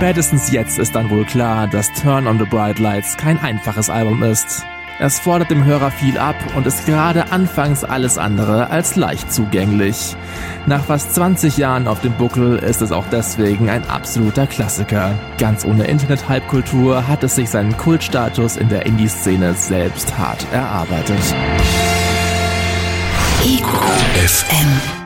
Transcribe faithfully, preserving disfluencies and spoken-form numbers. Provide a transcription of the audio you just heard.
Spätestens jetzt ist dann wohl klar, dass Turn on the Bright Lights kein einfaches Album ist. Es fordert dem Hörer viel ab und ist gerade anfangs alles andere als leicht zugänglich. Nach fast zwanzig Jahren auf dem Buckel ist es auch deswegen ein absoluter Klassiker. Ganz ohne Internet-Halbkultur hat es sich seinen Kultstatus in der Indie-Szene selbst hart erarbeitet. Ego F M